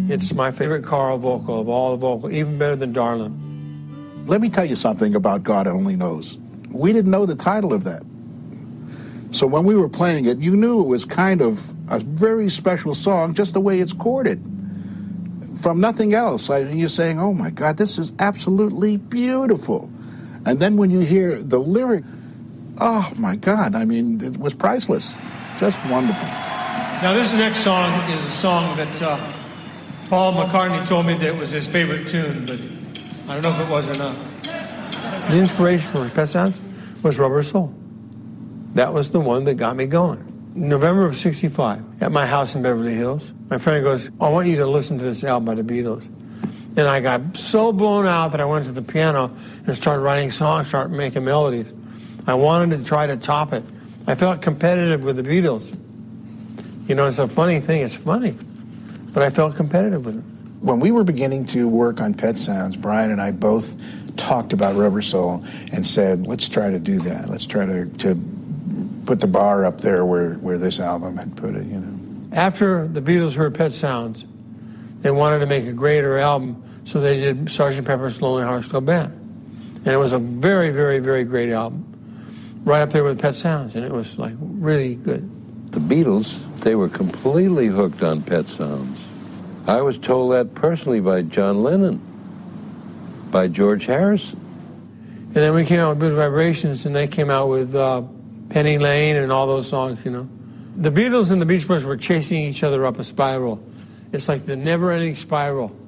It's my favorite Carl vocal of all the vocals, even better than Darlin'. Let me tell you something about God Only Knows. We didn't know the title of that. So when we were playing it, you knew it was kind of a very special song, just the way it's chorded. From nothing else. You're saying, oh my God, this is absolutely beautiful. And then when you hear the lyric, oh my God, I mean, it was priceless. Just wonderful. Now this next song is a song that Paul McCartney told me that it was his favorite tune, but I don't know if it was or not. The inspiration for Pet Sounds was Rubber Soul. That was the one that got me going. November of '65, at my house in Beverly Hills, my friend goes, I want you to listen to this album by the Beatles. And I got so blown out that I went to the piano and started writing songs, started making melodies. I wanted to try to top it. I felt competitive with the Beatles. You know, it's a funny thing, it's funny. But I felt competitive with them. When we were beginning to work on Pet Sounds, Brian and I both talked about Rubber Soul and said, let's try to do that. Let's try to put the bar up there where this album had put it, you know. After the Beatles heard Pet Sounds, they wanted to make a greater album, so they did Sgt. Pepper's Lonely Hearts Club Band. And it was a very, very, very great album. Right up there with Pet Sounds, and it was like really good. The Beatles, they were completely hooked on Pet Sounds. I was told that personally by John Lennon, by George Harrison. And then we came out with Good Vibrations, and they came out with Penny Lane and all those songs, you know. The Beatles and the Beach Boys were chasing each other up a spiral. It's like the never-ending spiral.